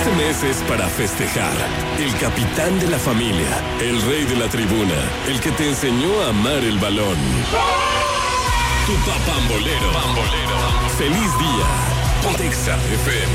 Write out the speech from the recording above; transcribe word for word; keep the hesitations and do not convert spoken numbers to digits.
Este mes es para festejar. El capitán de la familia, el rey de la tribuna, el que te enseñó a amar el balón. Tu papambolero. Pambolero. Feliz día. Pontexa F M.